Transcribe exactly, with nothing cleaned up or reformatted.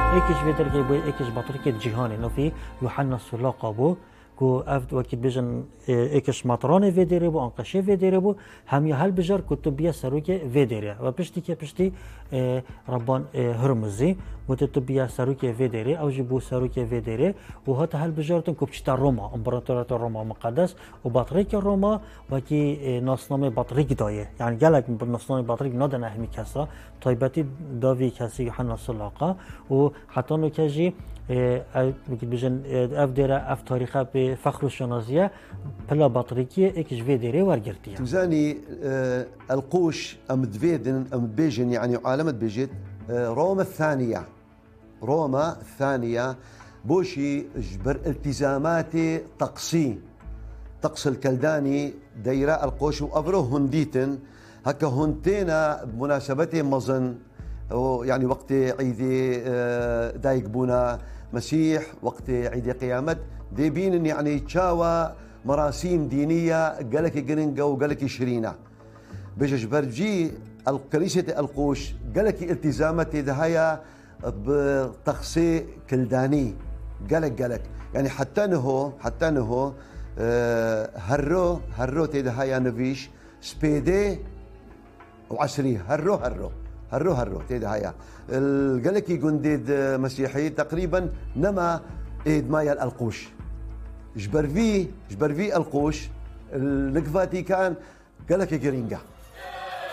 ايكش فيتر كي بو ايكش بطريقة جهان انه في يوحنا السلاقة بو كو افد وكي بيجن ايكش مطراني فيديري بو انقشي فيديري بو هم يهل بجر كتبية سروكي فيديري وبشتي كي بشتي ربان هرمزي وتتبية سروكي فيديري او جيبو سروكي فيديري وهات هل بجرتن كوبشتا روما امبراطورية روما مقدس وبطريق روما وكي نصنامي بطريق دايه يعني قالك بالنصنامي بطريق نادن اهمي كسا طيبتي دافي كسي يوحنا السلاقة وحتى انه كجي بجن اف ديرا اف تاريخه بفخر الشنازيه بلا بطريقيه اكش فيديري ورجرتيا تزاني آه القوش ام دفيدن ام بيجن يعني عالمة بيجت آه روما الثانيه روما الثانيه بوشي جبر التزاماتي طقسي طقس الكلداني دايره القوش وابرو هنديتن هكا هنتينا بمناسبته مظن يعني وقت عيد آه دايق بونا مسيح وقت عيد قيامت دي بين يعني تشاوى مراسيم دينية قالك جرينجا وقالك شرينا بيجش برجي الكنيسة القوش قالك التزامات دهايا بتخصي كلداني قالك قالك يعني حتى نهو حتى نهو آه هرو هرو تدهايا نفيش سبيدي وعسري هرو هرو هرو هرو تدهايا القالك جنديد مسيحي تقريبا نما ايد مايا القوش جبر في جبر في القوش الفاتيكان قالك جرينجا